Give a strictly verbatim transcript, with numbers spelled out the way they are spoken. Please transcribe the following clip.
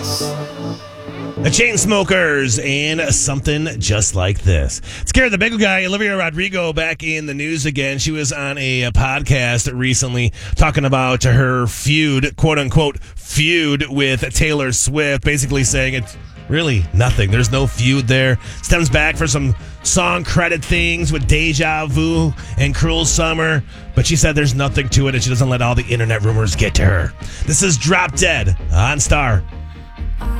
The Chainsmokers and Something Just Like This. Scared the big guy, Olivia Rodrigo, back in the news again. She was on a, a podcast recently talking about her feud, quote unquote, feud with Taylor Swift, basically saying it's really nothing. There's no feud there. Stems back for some song credit things with Deja Vu and Cruel Summer, but she said there's nothing to it and she doesn't let all the internet rumors get to her. This is Drop Dead on Star